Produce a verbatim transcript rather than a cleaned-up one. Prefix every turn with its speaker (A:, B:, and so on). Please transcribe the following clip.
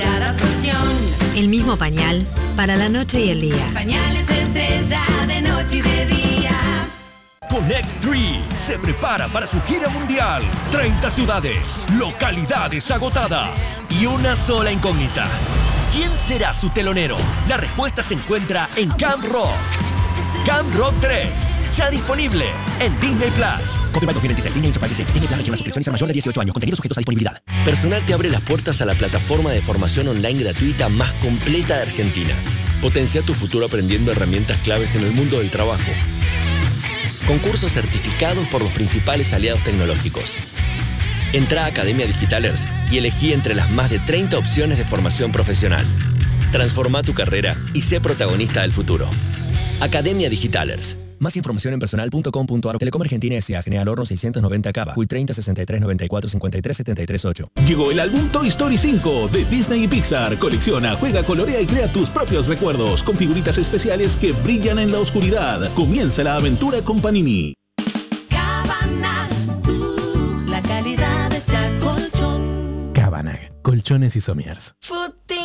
A: capacidad de absorción.
B: El mismo pañal para la noche y el día.
A: Pañales Estrella de noche y de día.
C: Connect tres se prepara para su gira mundial. treinta ciudades, localidades agotadas y una sola incógnita. ¿Quién será su telonero? La respuesta se encuentra en Camp Rock. Camp Rock tres, ya disponible en Disney Plus.
D: Copyright dos mil veintiséis, Disney Enterprises, Disney Plus requiere suscripciones a mayor de dieciocho años. Contenidos sujetos a disponibilidad.
E: Personal te abre las puertas a la plataforma de formación online gratuita más completa de Argentina. Potencia tu futuro aprendiendo herramientas claves en el mundo del trabajo. Con cursos certificados por los principales aliados tecnológicos. Entra a Academia Digitalers y elegí entre las más de treinta opciones de formación profesional. Transforma tu carrera y sé protagonista del futuro. Academia Digitalers.
D: Más información en personal punto com punto a r. Telecom Argentina S A General Horno seiscientos noventa Cava. Q treinta, sesenta y tres, noventa y cuatro, cincuenta y tres, setenta y tres, ocho.
F: Llegó el álbum Toy Story cinco de Disney y Pixar. Colecciona, juega, colorea y crea tus propios recuerdos con figuritas especiales que brillan en la oscuridad. Comienza la aventura con Panini.
A: Cabanag, uh, la calidad de colchón.
G: Cabanag, colchones y somiers.
A: Fu